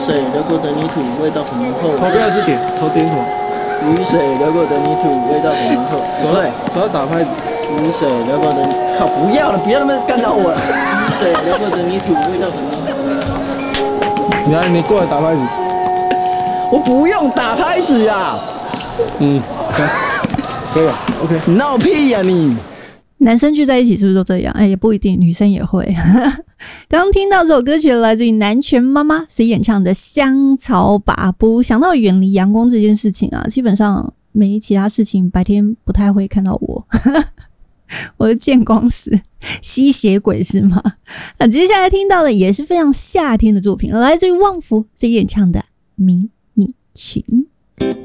水流过的泥土，味道很浓厚。 头不要是点，头点什么？ 雨水流过的泥土，味道很浓厚。 手要打拍子。 雨水流过的，靠，不要了，不要那么干扰我了。雨水流过的泥土，味道很浓厚。 你过来打拍子。 我不用打拍子呀。 可以了 ，OK。 你闹屁呀你！ 男生聚在一起是不是都这样？也不一定，女生也会。刚刚听到这首歌曲来自于南拳妈妈谁演唱的《香草把布》，想到远离阳光这件事情啊，基本上没其他事情白天不太会看到我。我是见光死吸血鬼是吗？那接下来听到的也是非常夏天的作品，来自于旺福谁演唱的《迷你裙》。